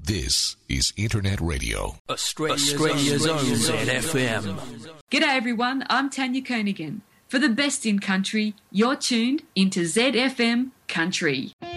This is Internet Radio. Australia's own ZFM. G'day everyone, I'm Tanya Koenigan. For the best in country, you're tuned into ZFM Country.